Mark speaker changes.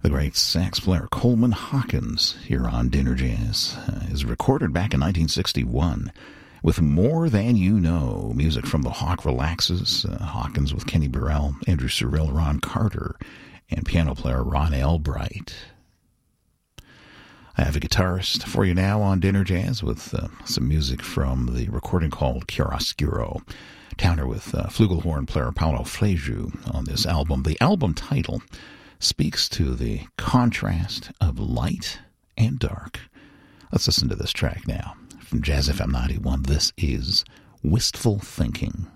Speaker 1: The great sax player Coleman Hawkins here on Dinner Jazz is recorded back in 1961 with More Than You Know, music from the Hawk Relaxes, Hawkins with Kenny Burrell, Andrew Cyrille, Ron Carter, and piano player Ron Albright. I have a guitarist for you now on Dinner Jazz with some music from the recording called Chiaroscuro. Towner with flugelhorn player Paolo Freju on this album. The album title speaks to the contrast of light and dark. Let's listen to this track now. From Jazz FM 91, this is Wistful Thinking.